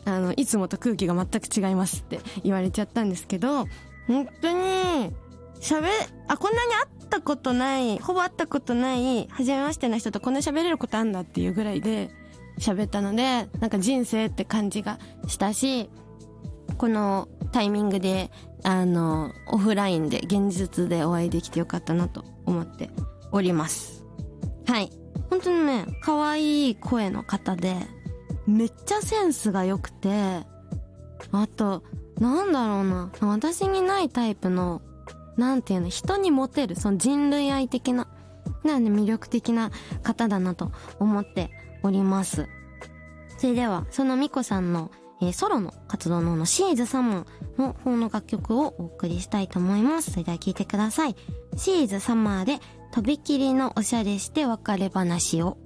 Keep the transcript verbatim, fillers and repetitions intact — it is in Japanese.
あのいつもと空気が全く違いますって言われちゃったんですけど、本当に喋あこんなに会ったことないほぼ会ったことない初めましての人とこんな喋れることあんだっていうぐらいで喋ったので、なんか人生って感じがしたし、このタイミングであのオフラインで現実でお会いできてよかったなと思っております。はい、本当にね可愛い声の方でめっちゃセンスが良くて、あとなんだろうな、私にないタイプのなんていうの、人にモテるその人類愛的ななんで魅力的な方だなと思っております。それではそのミコさんの、えー、ソロの活動の方のシーズサマーの方の楽曲をお送りしたいと思います。それでは聴いてください。シーズサマーでとびきりのおしゃれして別れ話を。